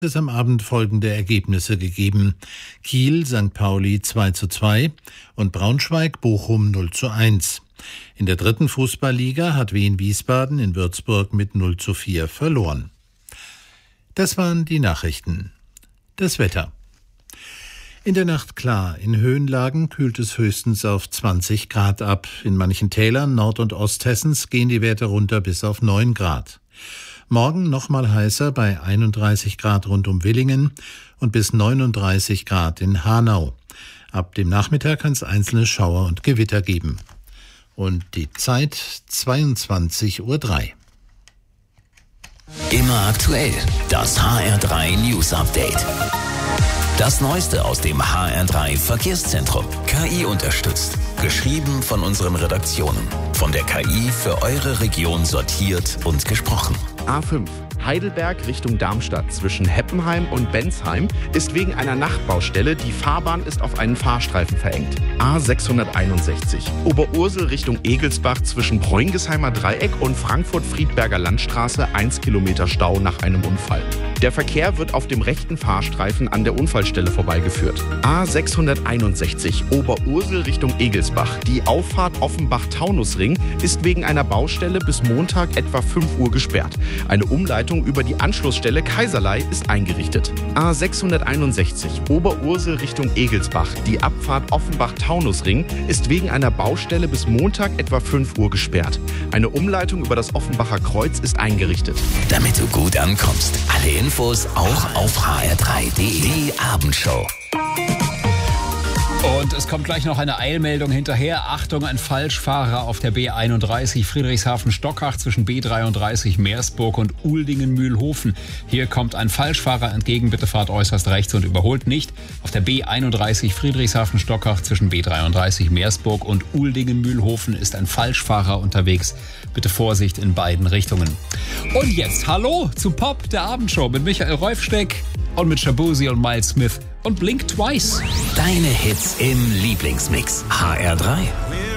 Es am Abend folgende Ergebnisse gegeben: Kiel, St. Pauli 2:2 und Braunschweig-Bochum 0:1. In der dritten Fußballliga hat Wien Wiesbaden in Würzburg mit 0:4 verloren. Das waren die Nachrichten. Das Wetter. In der Nacht klar, in Höhenlagen kühlt es höchstens auf 20 Grad ab. In manchen Tälern Nord- und Osthessens gehen die Werte runter bis auf 9 Grad. Morgen nochmal heißer bei 31 Grad rund um Willingen und bis 39 Grad in Hanau. Ab dem Nachmittag kann es einzelne Schauer und Gewitter geben. Und die Zeit 22:03 Uhr. Immer aktuell, das HR3 News Update. Das Neueste aus dem HR3 Verkehrszentrum. KI unterstützt. Geschrieben von unseren Redaktionen. Von der KI für eure Region sortiert und gesprochen. A5 Heidelberg Richtung Darmstadt zwischen Heppenheim und Bensheim ist wegen einer Nachtbaustelle, die Fahrbahn ist auf einen Fahrstreifen verengt. A661 Oberursel Richtung Egelsbach zwischen Bräungheimer Dreieck und Frankfurt-Friedberger Landstraße 1 Kilometer Stau nach einem Unfall. Der Verkehr wird auf dem rechten Fahrstreifen an der Unfallstelle vorbeigeführt. A661 Oberursel Richtung Egelsbach. Die Auffahrt Offenbach-Taunusring ist wegen einer Baustelle bis Montag etwa 5 Uhr gesperrt. Eine Umleitung über die Anschlussstelle Kaiserlei ist eingerichtet. A661 Oberursel Richtung Egelsbach. Die Abfahrt Offenbach-Taunusring ist wegen einer Baustelle bis Montag etwa 5 Uhr gesperrt. Eine Umleitung über das Offenbacher Kreuz ist eingerichtet. Damit du gut ankommst. Alle Infos auch auf hr3.de. Die Abendshow. Und es kommt gleich noch eine Eilmeldung hinterher. Achtung, ein Falschfahrer auf der B31 Friedrichshafen-Stockach zwischen B33 Meersburg und Uldingen-Mühlhofen. Hier kommt ein Falschfahrer entgegen. Bitte fahrt äußerst rechts und überholt nicht. Auf der B31 Friedrichshafen-Stockach zwischen B33 Meersburg und Uldingen-Mühlhofen ist ein Falschfahrer unterwegs. Bitte Vorsicht in beiden Richtungen. Und jetzt Hallo zu Pop, der Abendshow mit Michael Reufsteck und mit Shabuzi und Miles Smith und Blink Twice. Deine Hits im Lieblingsmix. HR3.